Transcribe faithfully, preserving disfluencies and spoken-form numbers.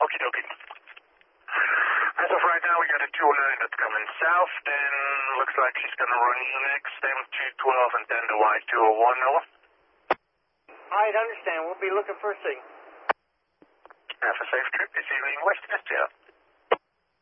Okie dokie. As of right now, we got a two oh nine that's coming south, then looks like she's going to run next M two twelve and then the Y two oh one, over. Alright, understand. We'll be looking for a signal. Have a safe trip this evening, West S T L.